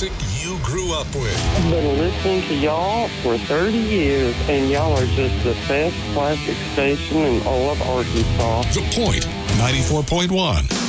music you grew up with. I've been listening to y'all for 30 years, and y'all are just the best classic station in all of Arkansas. The Point, 94.1.